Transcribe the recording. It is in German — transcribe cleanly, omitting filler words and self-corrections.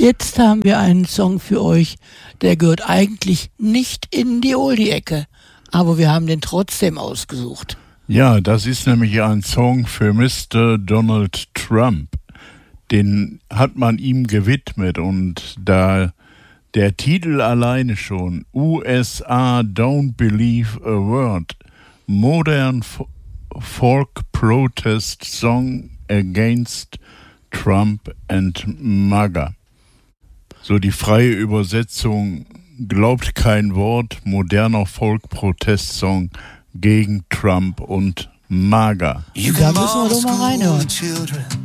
Jetzt haben wir einen Song für euch, der gehört eigentlich nicht in die Oldie-Ecke, aber wir haben den trotzdem ausgesucht. Ja, das ist nämlich ein Song für Mr. Donald Trump. Den hat man ihm gewidmet und da der Titel alleine schon, USA Don't Believe a Word, Modern Folk Protest Song Against Trump and MAGA. So die freie Übersetzung, glaubt kein Wort, moderner Folk-Protest-Song gegen Trump und MAGA. Da müssen wir doch mal reinhören.